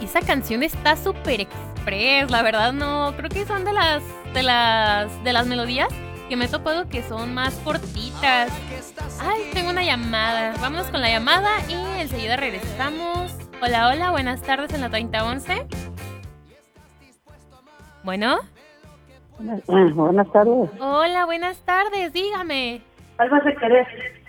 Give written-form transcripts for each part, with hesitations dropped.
esa canción está súper express, la verdad no, creo que son de las melodías que me he topado que son más cortitas. Ay, tengo una llamada. Vámonos con la llamada y enseguida regresamos. Hola, hola, buenas tardes en la 3011. Bueno. Buenas tardes. Hola, buenas tardes, dígame. Algo se querés.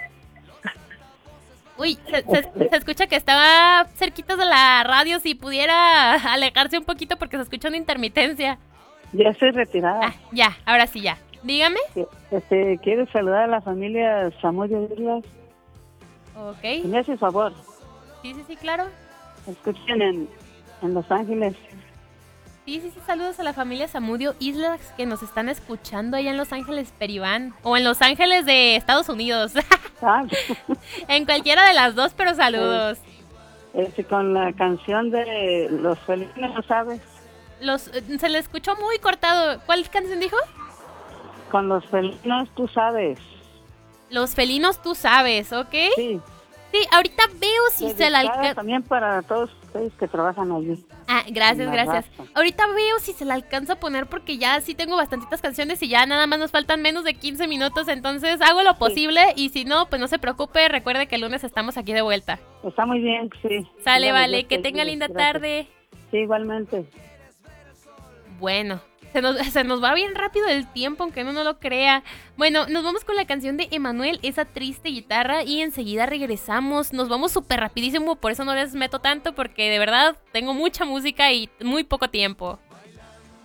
Uy, se escucha que estaba cerquita de la radio, si pudiera alejarse un poquito porque se escucha una intermitencia. Ya estoy retirada. Ah, ya, ahora sí ya. Dígame. Quiero saludar a la familia Zamudio Islas. Ok. Me hace favor. Sí, claro. Escuchen en Los Ángeles. Sí, saludos a la familia Zamudio Islas que nos están escuchando allá en Los Ángeles, Peribán. O en Los Ángeles de Estados Unidos. En cualquiera de las dos, pero saludos. Con la canción de Los Felinos, ¿sabes? Se le escuchó muy cortado. ¿Cuál canción dijo? Con Los Felinos, tú sabes. Los felinos, tú sabes, ¿ok? Sí. Sí, ahorita veo si se la alcanza. También para todos ustedes que trabajan allí. Ah, gracias. Ahorita veo si se la alcanzo a poner porque ya sí tengo bastantitas canciones y ya nada más nos faltan menos de 15 minutos, entonces hago lo posible y si no, pues no se preocupe, recuerde que el lunes estamos aquí de vuelta. Está muy bien, sí. Sale, vale, que tenga linda tarde. Sí, igualmente. Bueno, se nos va bien rápido el tiempo, aunque uno no lo crea. Bueno, nos vamos con la canción de Emanuel, esa triste guitarra, y enseguida regresamos. Nos vamos súper rapidísimo, por eso no les meto tanto, porque de verdad tengo mucha música y muy poco tiempo.